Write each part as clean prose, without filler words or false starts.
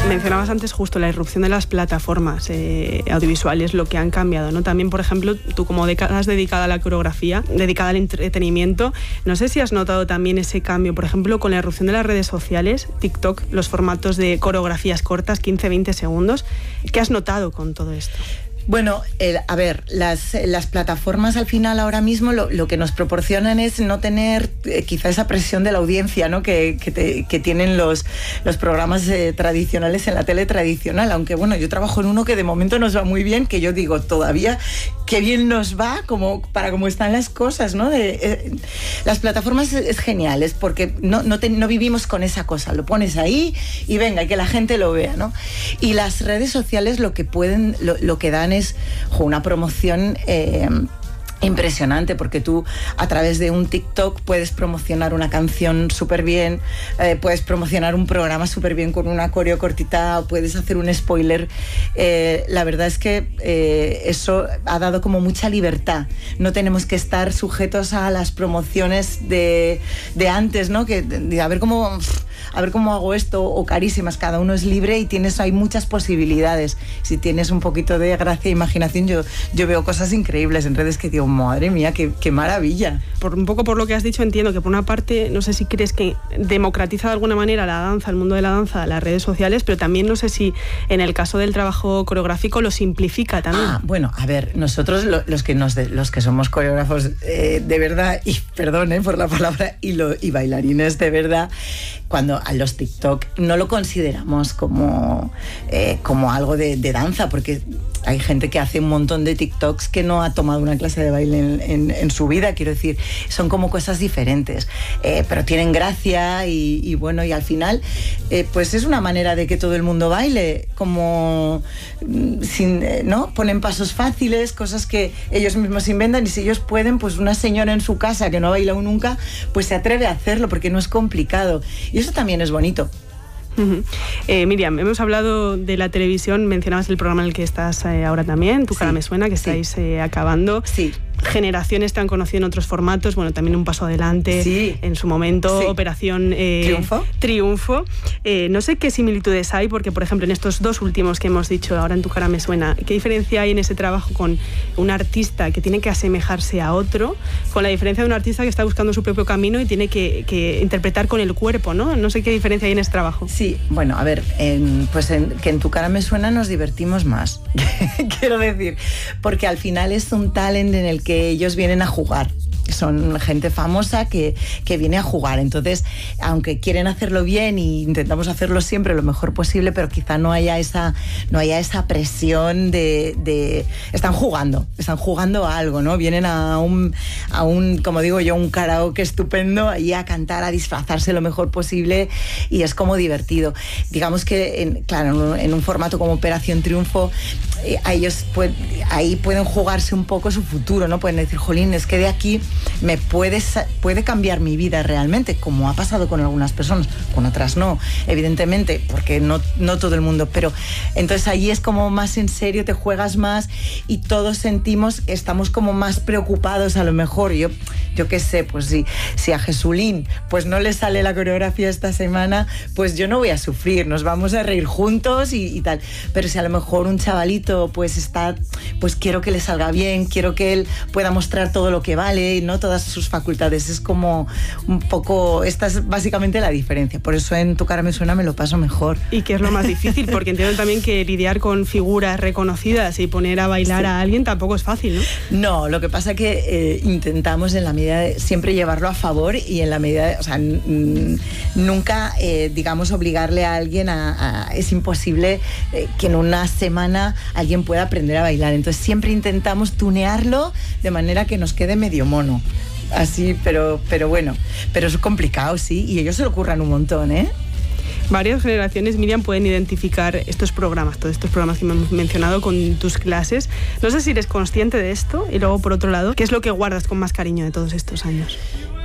Mencionabas antes justo la irrupción de las plataformas audiovisuales, lo que han cambiado, ¿no? También, por ejemplo, tú como décadas dedicada a la coreografía, dedicada al entretenimiento, no sé si has notado también ese cambio, por ejemplo, con la irrupción de las redes sociales, TikTok, los formatos de coreografías cortas, 15-20 segundos. ¿Qué has notado con todo esto? Bueno, a ver, las plataformas al final ahora mismo lo que nos proporcionan es no tener quizá esa presión de la audiencia, ¿no? que tienen los programas tradicionales en la tele tradicional, aunque bueno, yo trabajo en uno que de momento nos va muy bien, que yo digo todavía qué bien nos va como para cómo están las cosas, ¿no? Las plataformas es genial, es porque no vivimos con esa cosa, lo pones ahí y venga, y que la gente lo vea, ¿no? Y las redes sociales lo que dan es una promoción impresionante, porque tú a través de un TikTok puedes promocionar una canción súper bien, puedes promocionar un programa súper bien con una coreo cortita, puedes hacer un spoiler. La verdad es que eso ha dado como mucha libertad. No tenemos que estar sujetos a las promociones de antes, ¿no? Que a ver cómo hago esto, o carísimas. Cada uno es libre y hay muchas posibilidades. Si tienes un poquito de gracia e imaginación, yo veo cosas increíbles en redes que digo, madre mía, qué maravilla. Un poco por lo que has dicho, entiendo que por una parte, no sé si crees que democratiza de alguna manera la danza, el mundo de la danza, las redes sociales, pero también no sé si en el caso del trabajo coreográfico lo simplifica también. Bueno, a ver, nosotros los que somos coreógrafos de verdad, y perdón por la palabra, y bailarines de verdad, cuando a los TikTok no lo consideramos como algo de danza, porque hay gente que hace un montón de TikToks que no ha tomado una clase de baile en su vida, quiero decir, son como cosas diferentes, pero tienen gracia y bueno, y al final pues es una manera de que todo el mundo baile, como ¿no? Ponen pasos fáciles, cosas que ellos mismos inventan, y si ellos pueden, pues una señora en su casa que no ha bailado nunca, pues se atreve a hacerlo porque no es complicado, y eso también es bonito. Miriam, hemos hablado de la televisión, mencionabas el programa en el que estás ahora también, Tu cara me suena, que estáis acabando. Sí. Generaciones te han conocido en otros formatos, bueno, también Un paso adelante, en su momento, Operación Triunfo. No sé qué similitudes hay, porque, por ejemplo, en estos dos últimos que hemos dicho, ahora en Tu cara me suena, ¿qué diferencia hay en ese trabajo con un artista que tiene que asemejarse a otro, con la diferencia de un artista que está buscando su propio camino y tiene que interpretar con el cuerpo, ¿no? No sé qué diferencia hay en ese trabajo. Sí, bueno, a ver, que en Tu cara me suena nos divertimos más, quiero decir, porque al final es un talent en el que ellos vienen a jugar. Son gente famosa que viene a jugar. Entonces, aunque quieren hacerlo bien e intentamos hacerlo siempre lo mejor posible, pero quizá no haya esa presión de están jugando a algo, ¿no? Vienen a un como digo yo, un karaoke estupendo, ahí a cantar, a disfrazarse lo mejor posible, y es como divertido. Digamos que en un formato como Operación Triunfo, a ellos ahí pueden jugarse un poco su futuro, ¿no? Pueden decir, jolín, es que de aquí puede cambiar mi vida realmente, como ha pasado con algunas personas, con otras no, evidentemente, porque no todo el mundo, pero entonces ahí es como más en serio, te juegas más, y todos sentimos que estamos como más preocupados. A lo mejor yo qué sé, pues si a Jesulín pues no le sale la coreografía esta semana, pues yo no voy a sufrir, nos vamos a reír juntos y tal, pero si a lo mejor un chavalito pues quiero que le salga bien, quiero que él pueda mostrar todo lo que vale, no todas sus facultades, es como un poco, esta es básicamente la diferencia. Por eso en Tu cara me suena me lo paso mejor. ¿Y qué es lo más difícil? Porque entiendo también que lidiar con figuras reconocidas y poner a bailar a alguien tampoco es fácil, ¿no? No, lo que pasa que intentamos en la medida de siempre llevarlo a favor, y en la medida de, o sea, nunca digamos obligarle a alguien es imposible que en una semana alguien pueda aprender a bailar. Entonces siempre intentamos tunearlo de manera que nos quede medio mono. Así, pero bueno, pero es complicado, sí, y ellos se lo curran un montón, ¿eh? Varias generaciones, Miriam, pueden identificar estos programas, todos estos programas que hemos mencionado con tus clases. No sé si eres consciente de esto, y luego, por otro lado, ¿qué es lo que guardas con más cariño de todos estos años?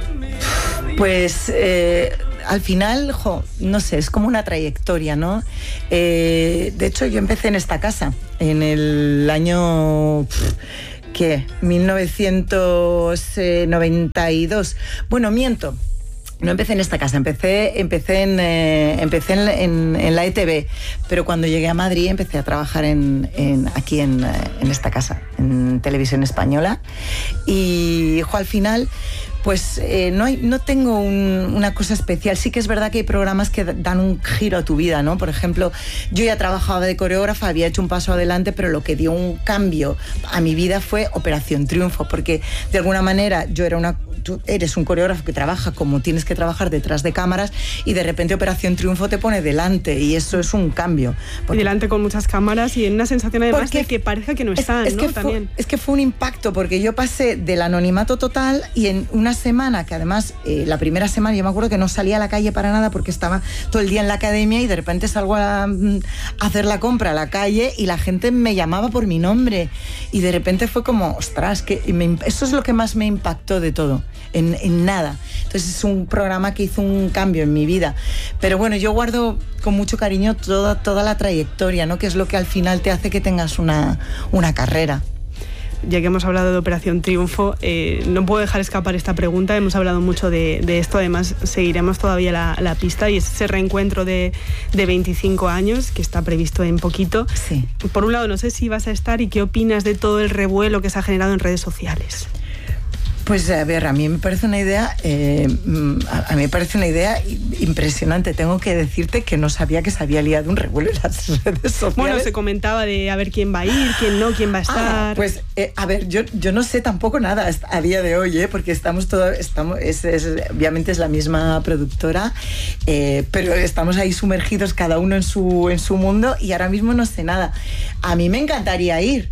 Pues al final, no sé, es como una trayectoria, ¿no? De hecho, yo empecé en esta casa en el año... ¿Qué? 1992. Bueno, miento. No empecé en esta casa, empecé en la ETV, pero cuando llegué a Madrid empecé a trabajar aquí en esta casa, en Televisión Española. Y al final, pues no tengo una cosa especial. Sí que es verdad que hay programas que dan un giro a tu vida, ¿no? Por ejemplo, yo ya trabajaba de coreógrafa, había hecho un paso adelante, pero lo que dio un cambio a mi vida fue Operación Triunfo, porque de alguna manera tú eres un coreógrafo que trabaja como tienes que trabajar detrás de cámaras y de repente Operación Triunfo te pone delante y eso es un cambio. Y delante con muchas cámaras y en una sensación además de que parece que no están, ¿no? También. Es que fue un impacto porque yo pasé del anonimato total y en una semana, que además la primera semana yo me acuerdo que no salía a la calle para nada porque estaba todo el día en la academia y de repente salgo a hacer la compra a la calle y la gente me llamaba por mi nombre y de repente fue como, ostras, eso es lo que más me impactó de todo. En nada. Entonces es un programa que hizo un cambio en mi vida. Pero bueno, yo guardo con mucho cariño toda la trayectoria, ¿no? Que es lo que al final te hace que tengas una carrera. Ya que hemos hablado de Operación Triunfo, no puedo dejar escapar esta pregunta. Hemos hablado mucho de esto, además seguiremos todavía la pista, y es ese reencuentro de 25 años que está previsto en poquito. Sí. Por un lado, no sé si vas a estar y qué opinas de todo el revuelo que se ha generado en redes sociales. Pues a ver, a mí me parece una idea impresionante. Tengo que decirte que no sabía que se había liado un revuelo en las redes sociales. Bueno, se comentaba de a ver quién va a ir, quién no, quién va a estar. Pues a ver, yo no sé tampoco nada a día de hoy, porque obviamente es la misma productora, pero estamos ahí sumergidos cada uno en su mundo y ahora mismo no sé nada. A mí me encantaría ir.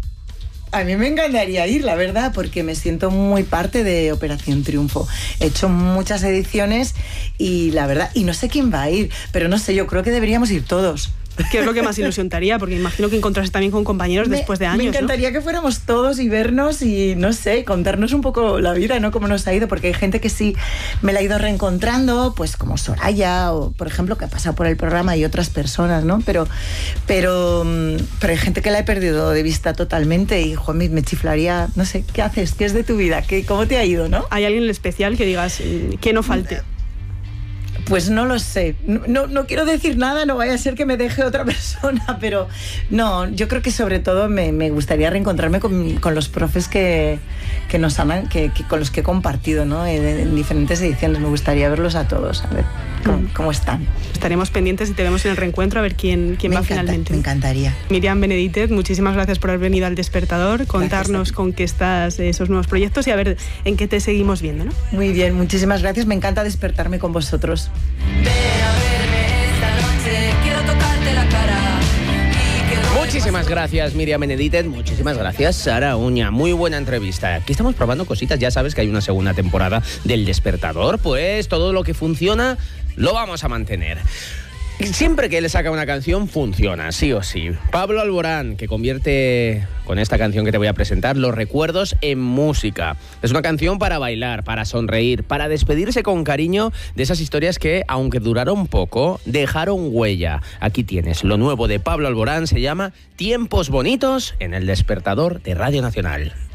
La verdad, porque me siento muy parte de Operación Triunfo. He hecho muchas ediciones y la verdad, y no sé quién va a ir, pero no sé, yo creo que deberíamos ir todos. ¿Qué es lo que más ilusión te haría? Porque imagino que encontrarse también con compañeros después de años, me encantaría, ¿no?, que fuéramos todos y vernos y, no sé, contarnos un poco la vida, ¿no?, cómo nos ha ido, porque hay gente que sí me la ha ido reencontrando, pues como Soraya, o por ejemplo, que ha pasado por el programa, y otras personas, ¿no? Pero hay gente que la he perdido de vista totalmente y, Juan, me chiflaría, no sé, ¿qué haces? ¿Qué es de tu vida? ¿Cómo te ha ido, no? ¿Hay alguien en especial que digas que no falte? Pues no lo sé, no quiero decir nada, no vaya a ser que me deje otra persona, pero no, yo creo que sobre todo me gustaría reencontrarme con los profes que nos aman, con los que he compartido, ¿no?, en diferentes ediciones. Me gustaría verlos a todos, a ver cómo están. Estaremos pendientes y te vemos en el reencuentro a ver quién va finalmente. Me encantaría. Miriam Benedítez, muchísimas gracias por haber venido al Despertador, contarnos con qué estás, esos nuevos proyectos y a ver en qué te seguimos viendo, ¿no? Muy bien, muchísimas gracias, me encanta despertarme con vosotros. Ven a verme esta noche, quiero tocarte la cara. Muchísimas gracias, Miriam Benedítez. Muchísimas gracias, Sara Uña. Muy buena entrevista. Aquí estamos probando cositas. Ya sabes que hay una segunda temporada del Despertador. Pues todo lo que funciona lo vamos a mantener. Siempre que él saca una canción, funciona, sí o sí. Pablo Alborán, que convierte con esta canción que te voy a presentar los recuerdos en música. Es una canción para bailar, para sonreír, para despedirse con cariño de esas historias que, aunque duraron poco, dejaron huella. Aquí tienes lo nuevo de Pablo Alborán, se llama Tiempos Bonitos, en el Despertador de Radio Nacional.